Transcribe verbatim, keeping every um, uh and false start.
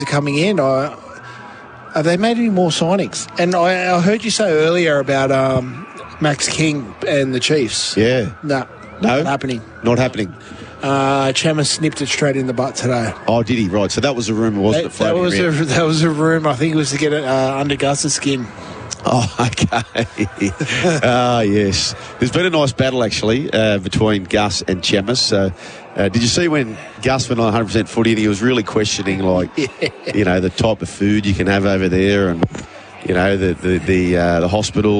coming in. I, have they made any more signings? And I, I heard you say earlier about um, Max King and the Chiefs. Yeah. No. No? Not happening. Not happening. Uh, Chama snipped it straight in the butt today. Oh, did he? Right. So that was a rumour, wasn't That, it? that, was a, around? that was a rumour. I think it was to get it uh, under Gus's skin. Oh, okay. Ah, yes. There's been a nice battle, actually, uh, between Gus and Chamis. So, uh, did you see when Gus went on one hundred percent footy and he was really questioning, like, yeah. you know, the type of food you can have over there and, you know, the the the, uh, the hospital